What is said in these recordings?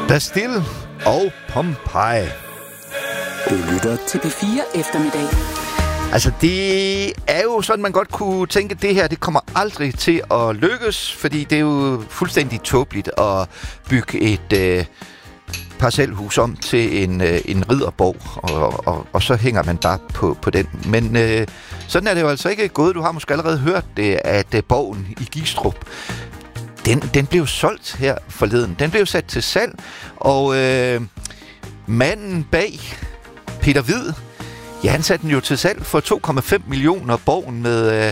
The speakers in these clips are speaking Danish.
Bastille og Pompeii. Du lytter til P4 Eftermiddag. Altså, det er jo sådan, man godt kunne tænke, at det her, det kommer aldrig til at lykkes, fordi det er jo fuldstændig tåbeligt at bygge et parcelhus om til en ridderborg, og så hænger man bare på den. Men sådan er det jo altså ikke gået. Du har måske allerede hørt det, at borgen i Gistrup, den blev solgt her forleden. Den blev sat til salg, og manden bag, Peter Hvid, ja, han satte den jo til salg for 2,5 millioner, borgen med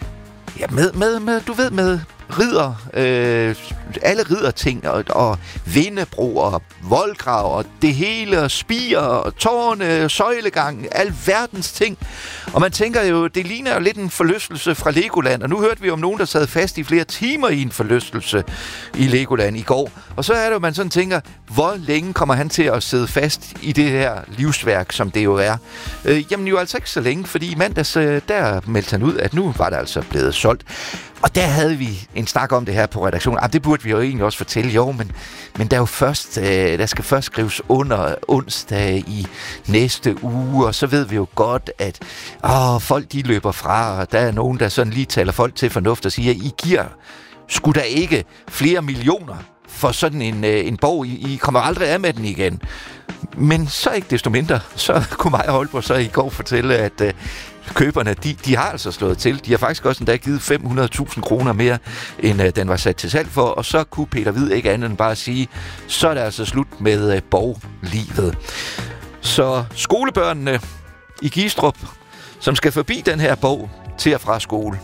du ved, med ridder, alle ridderting, og vindebro og voldgrav, og det hele, og spier, og tårne, søjlegang, alverdens ting. Og man tænker jo, det ligner jo lidt en forlystelse fra Legoland, og nu hørte vi om nogen, der sad fast i flere timer i en forlystelse i Legoland i går. Og så er det jo, man sådan tænker, hvor længe kommer han til at sidde fast i det her livsværk, som det jo er? Jamen jo altså ikke så længe, fordi i mandags, der meldte han ud, at nu var det altså blevet solgt. Og der havde vi en snak om det her på redaktionen. Det burde vi jo egentlig også fortælle, jo, men der er jo først, der skal først skrives under onsdag i næste uge, og så ved vi jo godt, at folk de løber fra, og der er nogen, der sådan lige taler folk til fornuft og siger, I giver sgu da ikke flere millioner for sådan en borg. I kommer aldrig af med den igen. Men så ikke desto mindre, så kunne mig og Holborg så i går fortælle, at køberne, de har altså slået til. De har faktisk også endda givet 500.000 kroner mere, end den var sat til salg for, og så kunne Peter Hvid ikke andet end bare sige, så er det altså slut med borglivet. Så skolebørnene i Gistrup, som skal forbi den her borg til og fra skole,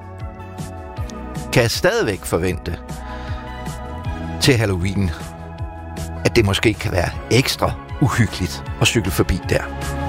kan stadigvæk forvente til Halloween, at det måske kan være ekstra uhyggeligt at cykle forbi der.